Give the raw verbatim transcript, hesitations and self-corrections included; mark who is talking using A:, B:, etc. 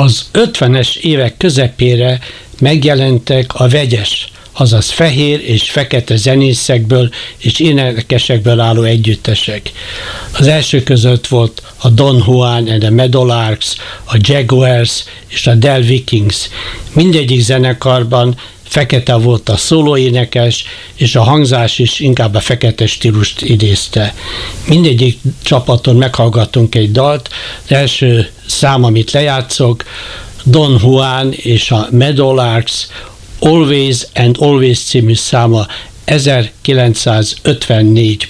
A: Az ötvenes évek közepére megjelentek a vegyes, azaz fehér és fekete zenészekből és énekesekből álló együttesek. Az első között volt a Don Juan and the Meadowlarks, a Jaguars és a Del Vikings. Mindegyik zenekarban fekete volt a szólóénekes, és a hangzás is inkább a fekete stílust idézte. Mindegyik csapaton meghallgattunk egy dalt, az első szám, amit lejátszok, Don Juan és a Meadowlarks Always and Always című száma ezerkilencszázötvennégy